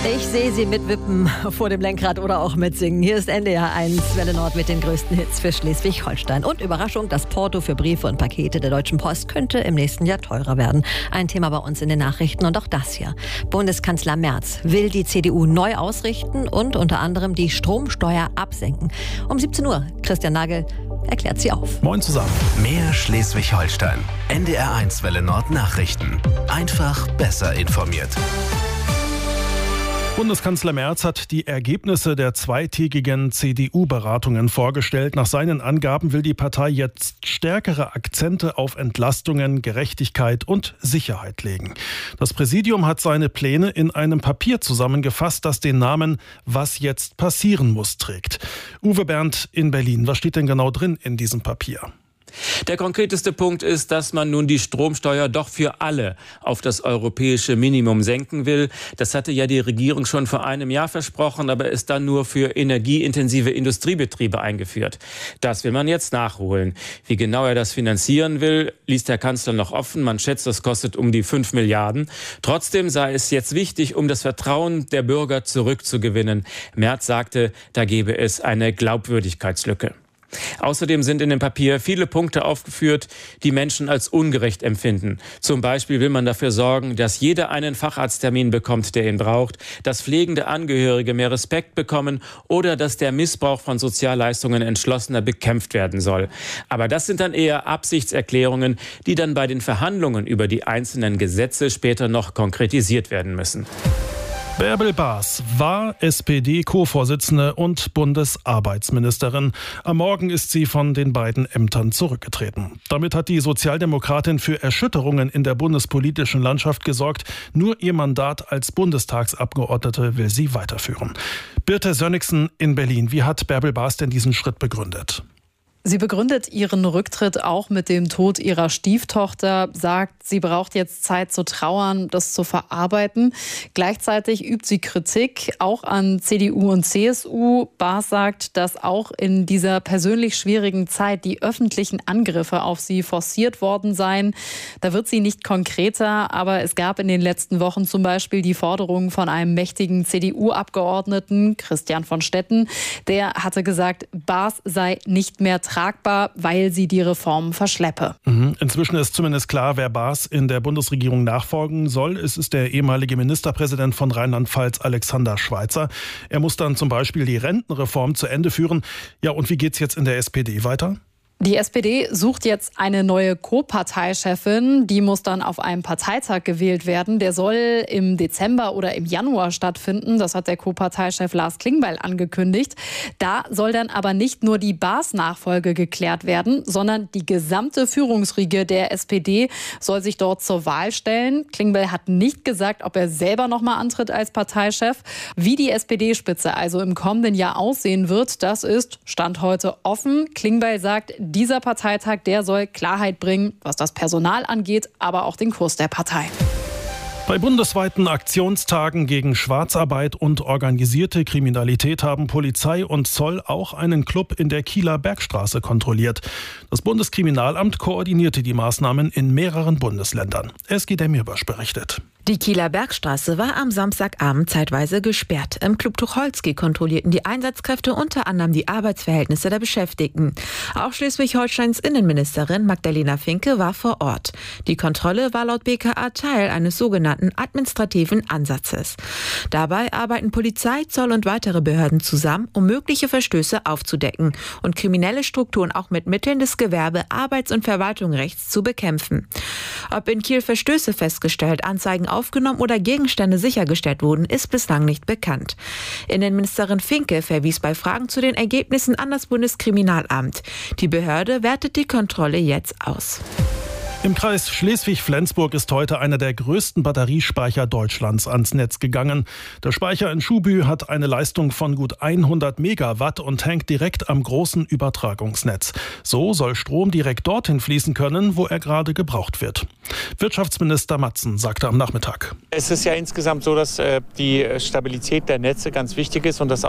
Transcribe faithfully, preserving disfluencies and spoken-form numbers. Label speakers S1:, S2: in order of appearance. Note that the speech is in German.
S1: Ich sehe sie mitwippen vor dem Lenkrad oder auch mitsingen. Hier ist N D R eins Welle Nord mit den größten Hits für Schleswig-Holstein. Und Überraschung, das Porto für Briefe und Pakete der Deutschen Post könnte im nächsten Jahr teurer werden. Ein Thema bei uns in den Nachrichten und auch das hier. Bundeskanzler Merz will die C D U neu ausrichten und unter anderem die Stromsteuer absenken. Um siebzehn Uhr, Christian Nagel erklärt sie auf.
S2: Moin zusammen.
S3: Mehr Schleswig-Holstein. N D R eins Welle Nord Nachrichten. Einfach besser informiert.
S2: Bundeskanzler Merz hat die Ergebnisse der zweitägigen C D U-Beratungen vorgestellt. Nach seinen Angaben will die Partei jetzt stärkere Akzente auf Entlastungen, Gerechtigkeit und Sicherheit legen. Das Präsidium hat seine Pläne in einem Papier zusammengefasst, das den Namen »Was jetzt passieren muss« trägt. Uwe Berndt in Berlin. Was steht denn genau drin in diesem Papier?
S4: Der konkreteste Punkt ist, dass man nun die Stromsteuer doch für alle auf das europäische Minimum senken will. Das hatte ja die Regierung schon vor einem Jahr versprochen, aber ist dann nur für energieintensive Industriebetriebe eingeführt. Das will man jetzt nachholen. Wie genau er das finanzieren will, ließ der Kanzler noch offen. Man schätzt, das kostet um die fünf Milliarden. Trotzdem sei es jetzt wichtig, um das Vertrauen der Bürger zurückzugewinnen. Merz sagte, da gebe es eine Glaubwürdigkeitslücke. Außerdem sind in dem Papier viele Punkte aufgeführt, die Menschen als ungerecht empfinden. Zum Beispiel will man dafür sorgen, dass jeder einen Facharzttermin bekommt, der ihn braucht, dass pflegende Angehörige mehr Respekt bekommen oder dass der Missbrauch von Sozialleistungen entschlossener bekämpft werden soll. Aber das sind dann eher Absichtserklärungen, die dann bei den Verhandlungen über die einzelnen Gesetze später noch konkretisiert werden müssen.
S2: Bärbel Baas war S P D-Co-Vorsitzende und Bundesarbeitsministerin. Am Morgen ist sie von den beiden Ämtern zurückgetreten. Damit hat die Sozialdemokratin für Erschütterungen in der bundespolitischen Landschaft gesorgt. Nur ihr Mandat als Bundestagsabgeordnete will sie weiterführen. Birte Sönnigsen in Berlin. Wie hat Bärbel Baas denn diesen Schritt begründet?
S5: Sie begründet ihren Rücktritt auch mit dem Tod ihrer Stieftochter, sagt, sie braucht jetzt Zeit zu trauern, das zu verarbeiten. Gleichzeitig übt sie Kritik auch an C D U und C S U. Baas sagt, dass auch in dieser persönlich schwierigen Zeit die öffentlichen Angriffe auf sie forciert worden seien. Da wird sie nicht konkreter, aber es gab in den letzten Wochen zum Beispiel die Forderung von einem mächtigen C D U-Abgeordneten, Christian von Stetten. Der hatte gesagt, Baas sei nicht mehr tragbar, weil sie die Reformen verschleppe.
S2: Inzwischen ist zumindest klar, wer Baas in der Bundesregierung nachfolgen soll. Es ist der ehemalige Ministerpräsident von Rheinland-Pfalz, Alexander Schweitzer. Er muss dann zum Beispiel die Rentenreform zu Ende führen. Ja, und wie geht's jetzt in der S P D weiter?
S5: Die S P D sucht jetzt eine neue Co-Parteichefin. Die muss dann auf einem Parteitag gewählt werden. Der soll im Dezember oder im Januar stattfinden. Das hat der Co-Parteichef Lars Klingbeil angekündigt. Da soll dann aber nicht nur die Baas-Nachfolge geklärt werden, sondern die gesamte Führungsriege der S P D soll sich dort zur Wahl stellen. Klingbeil hat nicht gesagt, ob er selber noch mal antritt als Parteichef. Wie die S P D-Spitze also im kommenden Jahr aussehen wird, das ist Stand heute offen. Klingbeil sagt, dieser Parteitag, der soll Klarheit bringen, was das Personal angeht, aber auch den Kurs der Partei.
S2: Bei bundesweiten Aktionstagen gegen Schwarzarbeit und organisierte Kriminalität haben Polizei und Zoll auch einen Club in der Kieler Bergstraße kontrolliert. Das Bundeskriminalamt koordinierte die Maßnahmen in mehreren Bundesländern. Eski Demirbaş berichtet.
S6: Die Kieler Bergstraße war am Samstagabend zeitweise gesperrt. Im Club Tucholsky kontrollierten die Einsatzkräfte unter anderem die Arbeitsverhältnisse der Beschäftigten. Auch Schleswig-Holsteins Innenministerin Magdalena Finke war vor Ort. Die Kontrolle war laut B K A Teil eines sogenannten administrativen Ansatzes. Dabei arbeiten Polizei, Zoll und weitere Behörden zusammen, um mögliche Verstöße aufzudecken und kriminelle Strukturen auch mit Mitteln des Gewerbe-, Arbeits- und Verwaltungsrechts zu bekämpfen. Ob in Kiel Verstöße festgestellt, Anzeigen aufgenommen oder Gegenstände sichergestellt wurden, ist bislang nicht bekannt. Innenministerin Finke verwies bei Fragen zu den Ergebnissen an das Bundeskriminalamt. Die Behörde wertet die Kontrolle jetzt aus.
S2: Im Kreis Schleswig-Flensburg ist heute einer der größten Batteriespeicher Deutschlands ans Netz gegangen. Der Speicher in Schubü hat eine Leistung von gut hundert Megawatt und hängt direkt am großen Übertragungsnetz. So soll Strom direkt dorthin fließen können, wo er gerade gebraucht wird. Wirtschaftsminister Matzen sagte am Nachmittag:
S7: Es ist ja insgesamt so, dass äh, die Stabilität der Netze ganz wichtig ist und dass